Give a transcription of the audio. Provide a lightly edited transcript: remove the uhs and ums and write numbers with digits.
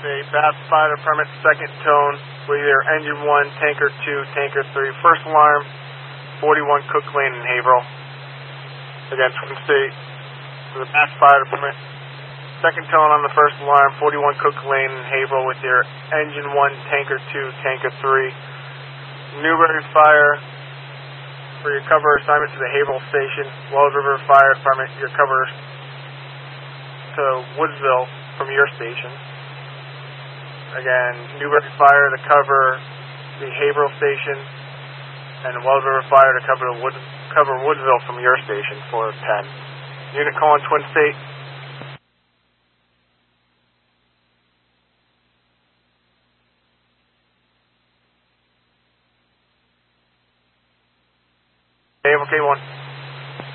The Bath Fire Department, second tone, with either engine 1, tanker 2, tanker 3. First alarm, 41 Cook Lane in Haverhill. Again, Twin State, the Bath Fire Department, second tone on the first alarm, 41 Cook Lane in Haverhill with your engine 1, tanker 2, tanker 3. Newbury Fire, for your cover assignment to the Haverhill Station. Wells River Fire Department, your cover to Woodsville from your station. Again, Newbury Fire to cover the Haverhill Station, and Wells River Fire to cover Woodsville from your station for 10. Unit calling Twin State. Naval K1.